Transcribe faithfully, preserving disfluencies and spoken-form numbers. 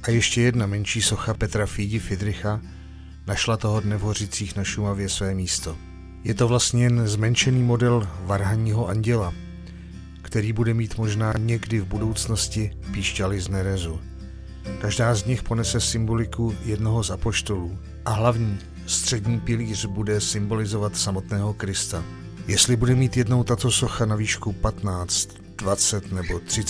A ještě jedna menší socha Petra Fídi Fidricha našla toho dne v Hořicích na Šumavě své místo. Je to vlastně jen zmenšený model varhanního anděla, který bude mít možná někdy v budoucnosti píšťaly z nerezu. Každá z nich ponese symboliku jednoho z apoštolů a hlavní střední pilíř bude symbolizovat samotného Krista. Jestli bude mít jednou tato socha na výšku patnáct, dvacet nebo třicet